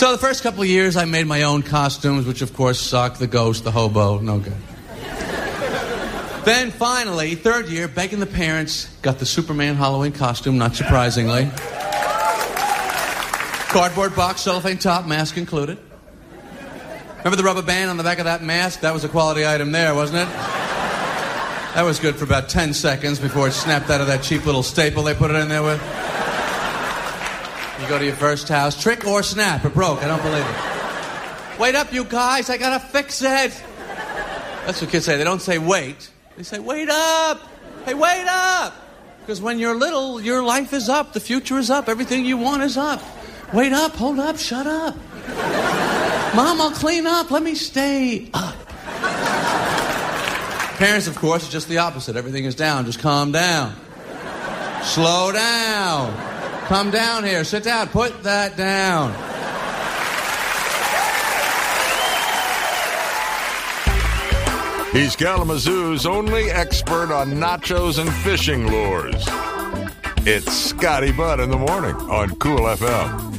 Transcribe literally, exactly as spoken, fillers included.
So the first couple of years, I made my own costumes, which of course sucked. The ghost, the hobo, no good. Then finally, third year, begging the parents, got the Superman Halloween costume, not surprisingly. Cardboard box, cellophane top, mask included. Remember the rubber band on the back of that mask? That was a quality item there, wasn't it? That was good for about ten seconds before it snapped out of that cheap little staple they put it in there with. You go to your first house, trick or snap, it broke, I don't believe it. Wait up, you guys, I gotta fix it. That's what kids say, they don't say wait. They say, wait up! Hey, wait up! Because when you're little, your life is up, the future is up, everything you want is up. Wait up, hold up, shut up. Mom, I'll clean up, let me stay up. Parents, of course, are just the opposite. Everything is down, just calm down. Slow down. Come down here, sit down, put that down. He's Kalamazoo's only expert on nachos and fishing lures. It's Scotty Budd in the morning on Cool F M.